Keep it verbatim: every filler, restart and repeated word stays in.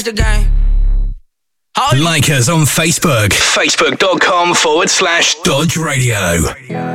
the game. Like us on Facebook. Facebook.com forward slash Dodge Radio.